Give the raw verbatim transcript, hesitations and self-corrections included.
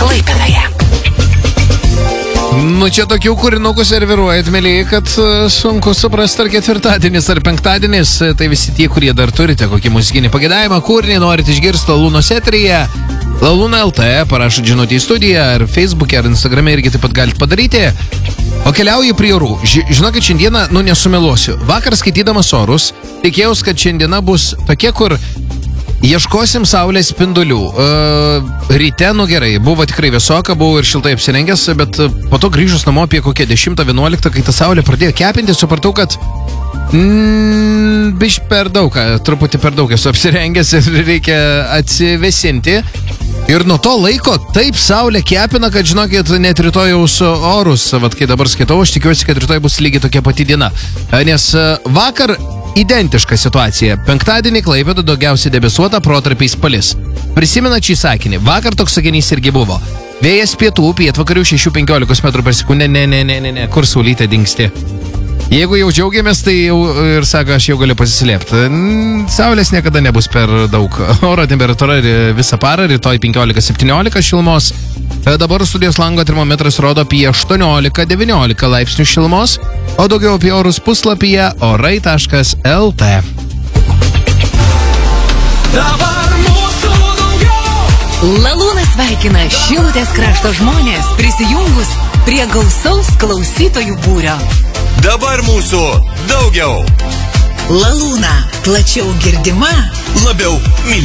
Klaipėdoje. Nu, čia tokių kūrinukų serviruojat, mėlyje, kad uh, sunku suprasti, ar ketvirtadienis, ar penktadienis. Tai visi tie, kurie dar turite kokį muzikinį pagėdavimą, kūrinį norite išgirsti Lalūnos eteryje. Lalūna L T, parašot žinutę į studiją, ar Facebook'e, ar Instagram'e irgi taip pat galite padaryti. O keliauju prie orų. Ži žinokit, šiandieną, nu nesumeluosiu. Vakar skaitydamas orus, tikėjaus, kad šiandiena bus tokie, kur ieškosim saulės spindulių. Uh, ryte, nu gerai, buvo tikrai vėsoka, buvau ir šiltai apsirengęs, bet po to grįžus namo apie kokią dešimtą vienuoliktą, kai ta saulė pradėjo kepinti, supratau, kad mm, biš per daug, truputį per daug esu apsirengęs ir reikia atsivesinti. Ir nuo to laiko taip saulė kepina, kad žinokit, net rytojaus orus, vat kai dabar skaitau, aš tikiuosi, kad rytoj bus lygiai tokia pati diena. Nes vakar identiška situacija. Penktadienį Klaipėda daugiausiai debesuota, protarpiais palis. Prisimenat šį sakinį. Vakar toks sakinys irgi buvo. Vėjas pietų, pietvakarių šešių penkiolikos metrų per sekundę. Ne, ne, ne, ne, ne. Kur saulytė dingsti? Jeigu jau džiaugiamės, tai jau ir sako, aš jau galiu pasislėpti. Saulės niekada nebus per daug. Oro temperatūra visą parą, rytoj penkiolika septyniolika šilumos. Dabar studijos lango termometras rodo apie aštuoniolika devyniolika laipsnių šilumos, o daugiau apie orus puslapyje orai taškas L T. Dabar mūsų daugiau. Lalūnas sveikina Šilutės krašto žmonės prisijungus prie gausaus klausytojų būrio. Dabar mūsų daugiau. Lalūna plačiau girdima, Labiau mylima.